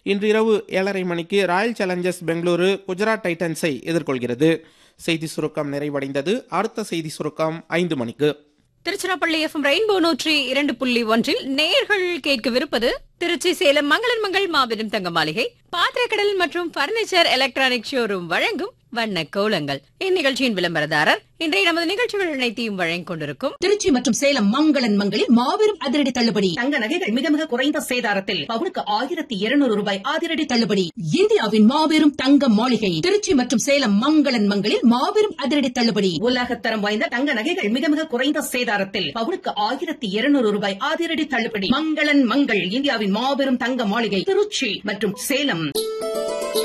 இன்று இரவு 7:30 மணிக்கு ராயல் சேலஞ்சர்ஸ் பெங்களூரு குஜராத் டைட்டன்ஸை எதிர்கொள்கிறது. செய்தி சுருக்கம் நிறைவடைந்தது. அடுத்த செய்தி சுருக்கம் 5 மணிக்கு. திருச்சிராப்பள்ளி எஃப்எம் ரெயின்போ 102.1 நேயர்கள் கேட்கவிருப்பது திருச்சி சேலம் மங்களன் மங்கள் மாபெரும் தங்க மாளிகை பாத்திரக்கடல் மற்றும் பர்னிச்சர் எலக்ட்ரானிக் ஷோரூம் வழங்கும் வண்ண கோலங்கள். இந்நிகழ்ச்சியின் விளம்பரதாரர் இன்றைய நமது நிகழ்ச்சிகள் அனைத்தையும் வழங்கிக் கொண்டிருக்கும் திருச்சி மற்றும் சேலம் மங்களன் மங்களில் மாபெரும் அதிரடி தள்ளுபடி. தங்க நகைகள் மிக மிக குறைந்த சேதாரத்தில் பவுனுக்கு 1200 ரூபாய் அதிரடி தள்ளுபடி. இந்தியாவின் மாபெரும் தங்க மாளிகை திருச்சி மற்றும் சேலம் மங்களன் மங்களில் மாபெரும் அதிரடி தள்ளுபடி. உலகத்தரம் வாய்ந்த தங்க நகைகள் மிக மிக குறைந்த சேதாரத்தில் பவுனுக்கு 1200 ரூபாய் அதிரடி தள்ளுபடி. மங்களன் மங்கள் இந்தியாவின் மாபெரும் தங்க மாளிகை திருச்சி மற்றும் சேலம்.